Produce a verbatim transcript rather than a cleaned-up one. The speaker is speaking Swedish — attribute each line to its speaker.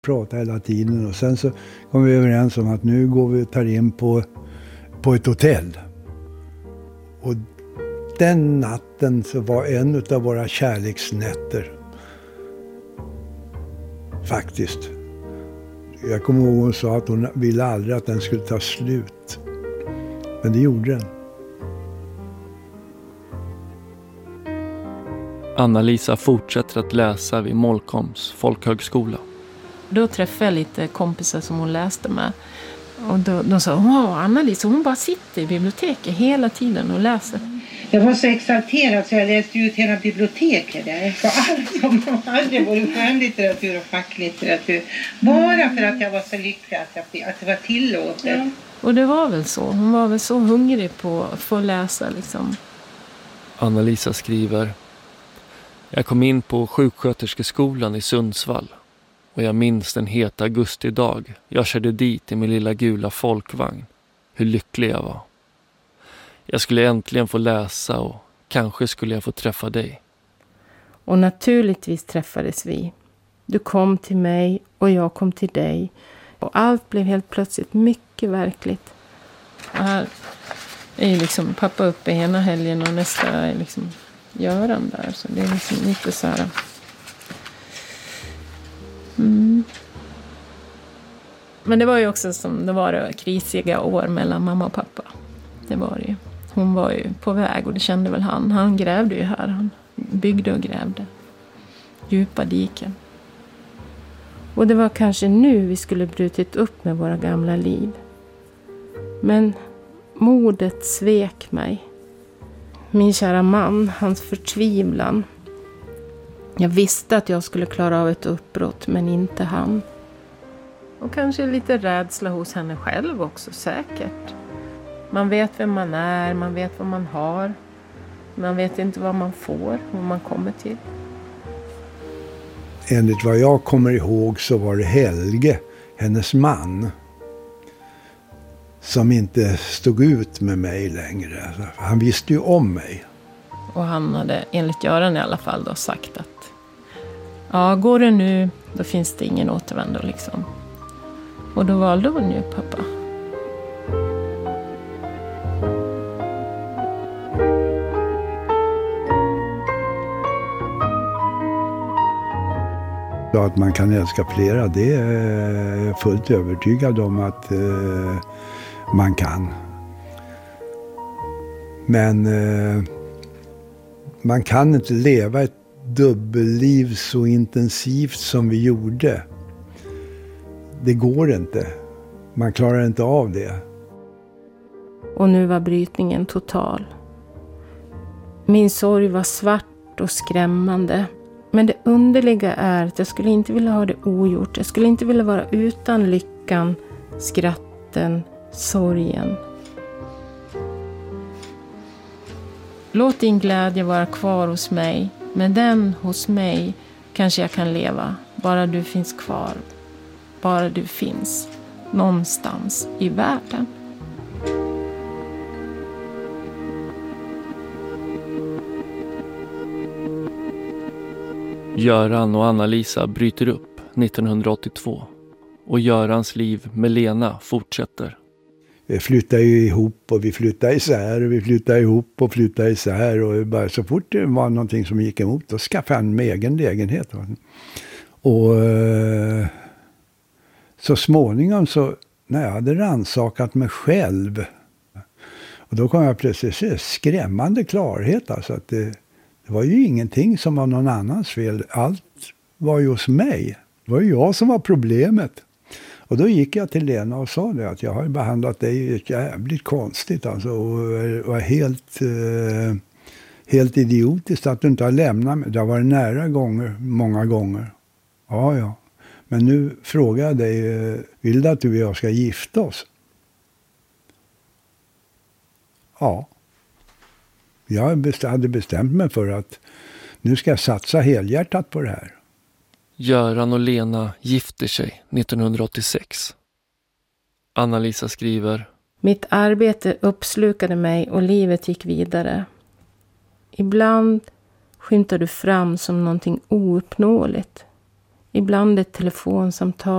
Speaker 1: Prata hela tiden och sen så kom vi överens om att nu går vi och tar in på, på ett hotell. Och den natten så var en av våra kärleksnätter faktiskt. Jag kommer ihåg hon sa att hon ville aldrig att den skulle ta slut. Men det gjorde den.
Speaker 2: Anna-Lisa fortsätter att läsa vid Molkoms folkhögskola.
Speaker 3: Då träffade jag lite kompisar som hon läste med. Och då, de sa, wow, Anna-Lisa, hon bara sitter i biblioteket hela tiden och läser.
Speaker 4: Jag var så exalterad så jag läste ut hela biblioteket där. För allt som hade både skönlitteratur och facklitteratur. Bara för att jag var så lycklig att, jag, att det var tillåtet. Ja.
Speaker 3: Och det var väl så. Hon var väl så hungrig på att få läsa liksom.
Speaker 2: Anna-Lisa skriver: jag kom in på sjuksköterskeskolan i Sundsvall. Och jag minns den heta augustidag. Jag körde dit i min lilla gula folkvagn. Hur lycklig jag var. Jag skulle äntligen få läsa och kanske skulle jag få träffa dig.
Speaker 3: Och naturligtvis träffades vi. Du kom till mig och jag kom till dig. Och allt blev helt plötsligt mycket verkligt. Och här är ju liksom pappa uppe ena helgen och nästa är liksom Göran där. Så det är liksom lite så här... Mm. Men det var ju också som det var det krisiga år mellan mamma och pappa. Det var det ju. Hon var ju på väg och det kände väl han. Han grävde ju här. Han byggde och grävde. Djupa diken. Och det var kanske nu vi skulle brutit upp med våra gamla liv. Men modet svek mig. Min kära man, hans förtvivlan. Jag visste att jag skulle klara av ett uppbrott, men inte han. Och kanske lite rädsla hos henne själv också, säkert. Man vet vem man är, man vet vad man har. Man vet inte vad man får, vad man kommer till.
Speaker 1: Enligt vad jag kommer ihåg så var det Helge, hennes man, som inte stod ut med mig längre. Han visste ju om mig.
Speaker 3: Och han hade, enligt Göran i alla fall, då sagt att ja, går det nu, då finns det ingen återvändo liksom. Och då valde hon ju pappa.
Speaker 1: Att man kan älska flera, det är jag fullt övertygad om att eh, man kan. Men eh, man kan inte leva ett dubbelliv så intensivt som vi gjorde. Det går inte. Man klarar inte av det.
Speaker 3: Och nu var brytningen total. Min sorg var svart och skrämmande. Men det underliga är att jag skulle inte vilja ha det ogjort. Jag skulle inte vilja vara utan lyckan, skratten, sorgen. Låt din glädje vara kvar hos mig. Med den hos mig kanske jag kan leva. Bara du finns kvar. Bara du finns. Någonstans i världen.
Speaker 2: Göran och Anna-Lisa bryter upp nittonhundraåttiotvå. Och Görans liv med Lena fortsätter.
Speaker 1: Vi flyttar ju ihop och vi flyttar isär och vi flyttar ihop och flyttar isär. Och bara så fort det var någonting som gick emot, då skaffade han med egen lägenhet. Och så småningom så, när jag hade rannsakat mig själv, och då kom jag plötsligt se skrämmande klarhet. Alltså att det, det var ju ingenting som var någon annans fel. Allt var ju hos mig. Det var ju jag som var problemet. Och då gick jag till Lena och sa det, att jag har behandlat dig jävligt konstigt. Alltså, och var helt, eh, helt idiotiskt att du inte har lämnat mig. Det har varit nära gånger, många gånger. Ja, ja. Men nu frågar jag dig, vill du att du och jag ska gifta oss? Ja. Jag hade bestämt mig för att nu ska jag satsa helhjärtat på det här.
Speaker 2: Göran och Lena gifter sig nittonhundraåttiosex. Anna-Lisa skriver:
Speaker 3: mitt arbete uppslukade mig och livet gick vidare. Ibland skymtar du fram som någonting ouppnåeligt. Ibland ett telefonsamtal.